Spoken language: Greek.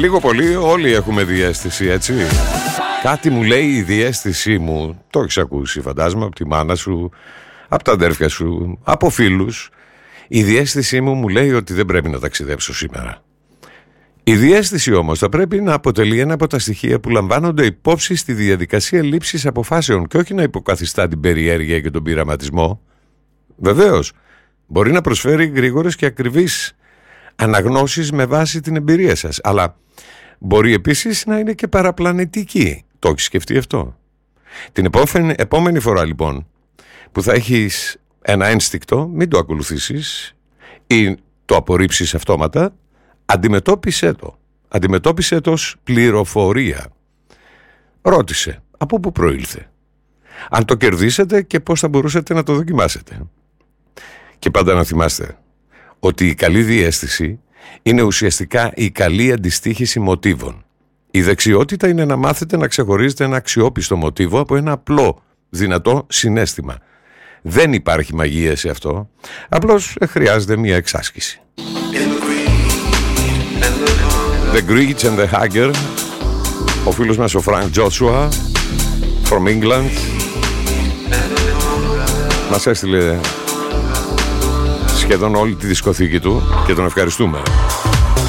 Λίγο πολύ όλοι έχουμε διαίσθηση, έτσι. Κάτι μου λέει η διαίσθησή μου, το έχεις ακούσει φαντάζομαι από τη μάνα σου, από τα αδέρφια σου, από φίλους. Η διαίσθησή μου λέει ότι δεν πρέπει να ταξιδέψω σήμερα. Η διαίσθηση όμως θα πρέπει να αποτελεί ένα από τα στοιχεία που λαμβάνονται υπόψη στη διαδικασία λήψης αποφάσεων και όχι να υποκαθιστά την περιέργεια και τον πειραματισμό. Βεβαίως, μπορεί να προσφέρει γρήγορες και ακριβείς αναγνώσεις με βάση την εμπειρία σας, αλλά μπορεί επίσης να είναι και παραπλανητική. Το έχεις σκεφτεί αυτό? Την επόμενη φορά λοιπόν που θα έχεις ένα ένστικτο, μην το ακολουθήσεις ή το απορρίψεις αυτόματα. Αντιμετώπισε το ως πληροφορία. Ρώτησε από πού προήλθε, αν το κερδίσετε και πώς θα μπορούσατε να το δοκιμάσετε. Και πάντα να θυμάστε ότι η καλή διαίσθηση είναι ουσιαστικά η καλή αντιστοίχηση μοτίβων. Η δεξιότητα είναι να μάθετε να ξεχωρίζετε ένα αξιόπιστο μοτίβο από ένα απλό, δυνατό συναίσθημα. Δεν υπάρχει μαγεία σε αυτό, απλώς χρειάζεται μια εξάσκηση. The Greeks and the Haggard. Ο φίλος μας ο Frank Joshua from England μας έστειλε σχεδόν όλη τη δισκοθήκη του και τον ευχαριστούμε.